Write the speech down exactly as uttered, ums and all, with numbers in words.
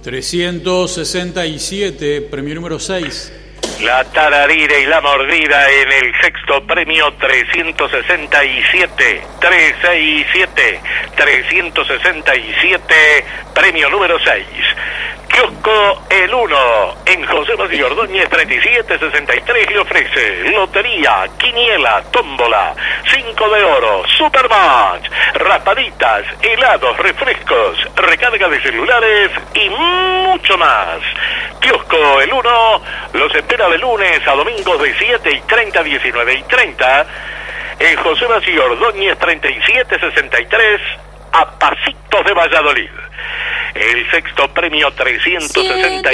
trescientos sesenta y siete, premio número seis. La tararira y la mordida en el sexto premio trescientos sesenta y siete, trescientos sesenta y siete, trescientos sesenta y siete, premio número seis. Kiosco El Uno, en José María Ordóñez treinta y siete sesenta y tres, le ofrece lotería, quiniela, tómbola, cinco de oro, supermatch, raspaditas, helados, refrescos, recarga de celulares y mucho más. Kiosco El Uno los espera de lunes a domingos de siete y treinta a diecinueve y treinta en José María Ordóñez treinta y siete sesenta y tres, a pasitos de Valladolid. El sexto premio trescientos sesenta